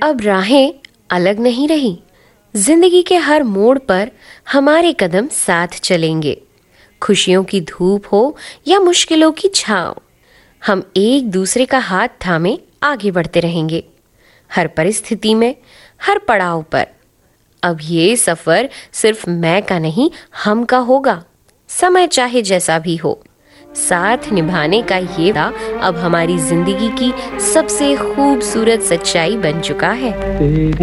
अब राहें अलग नहीं रही। जिंदगी के हर मोड़ पर हमारे कदम साथ चलेंगे। खुशियों की धूप हो या मुश्किलों की छांव, हम एक दूसरे का हाथ थामे आगे बढ़ते रहेंगे। हर परिस्थिति में, हर पड़ाव पर। अब ये सफर सिर्फ मैं का नहीं, हम का होगा। समय चाहे जैसा भी हो, साथ निभाने का ये अब हमारी जिंदगी की सबसे खूबसूरत सच्चाई बन चुका है।